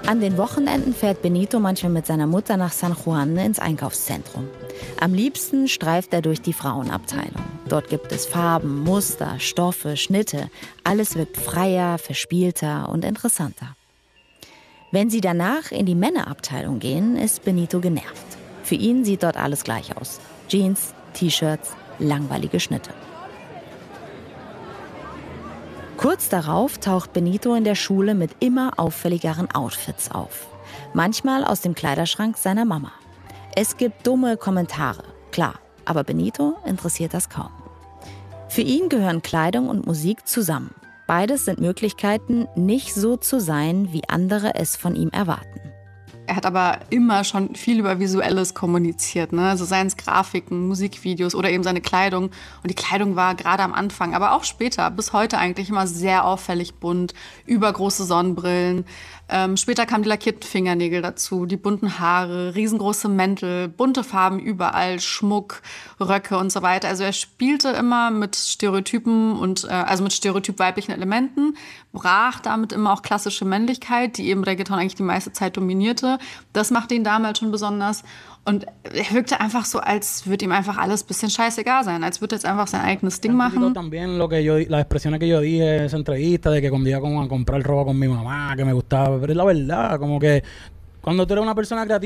An den Wochenenden fährt Benito manchmal mit seiner Mutter nach San Juan ins Einkaufszentrum. Am liebsten streift er durch die Frauenabteilung. Dort gibt es Farben, Muster, Stoffe, Schnitte. Alles wirkt freier, verspielter und interessanter. Wenn sie danach in die Männerabteilung gehen, ist Benito genervt. Für ihn sieht dort alles gleich aus. Jeans, T-Shirts, langweilige Schnitte. Kurz darauf taucht Benito in der Schule mit immer auffälligeren Outfits auf. Manchmal aus dem Kleiderschrank seiner Mama. Es gibt dumme Kommentare, klar, aber Benito interessiert das kaum. Für ihn gehören Kleidung und Musik zusammen. Beides sind Möglichkeiten, nicht so zu sein, wie andere es von ihm erwarten. Er hat aber immer schon viel über Visuelles kommuniziert, ne? Also seien es Grafiken, Musikvideos oder eben seine Kleidung. Und die Kleidung war gerade am Anfang, aber auch später, bis heute eigentlich immer sehr auffällig bunt, übergroße Sonnenbrillen. Später kamen die lackierten Fingernägel dazu, die bunten Haare, riesengroße Mäntel, bunte Farben überall, Schmuck, Röcke und so weiter. Also er spielte immer mit Stereotypen und also mit stereotyp weiblichen Elementen, brach damit immer auch klassische Männlichkeit, die eben Reggaeton eigentlich die meiste Zeit dominierte. Das machte ihn damals schon besonders. Und er wirkte einfach so, als würde ihm einfach alles ein bisschen scheißegal sein, als würde er jetzt einfach sein eigenes Ding machen. También las expresiones que yo dije en esa entrevista de que cuando iba a comprar ropa con mi mamá, que me gustaba, pero es la verdad, como que cuando tú eres una persona creativa